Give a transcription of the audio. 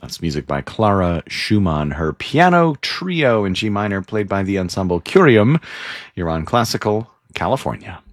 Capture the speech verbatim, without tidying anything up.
That's music by Clara Schumann. Her piano trio in G minor, played by the ensemble Curium. You're on Classical California.